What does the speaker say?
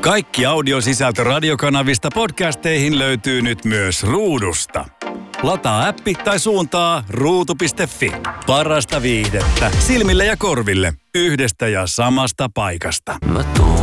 Kaikki audiosisältö radiokanavista podcasteihin löytyy nyt myös Ruudusta. Lataa appi tai suuntaa ruutu.fi. Parasta viihdettä silmille ja korville yhdestä ja samasta paikasta. Mä tuun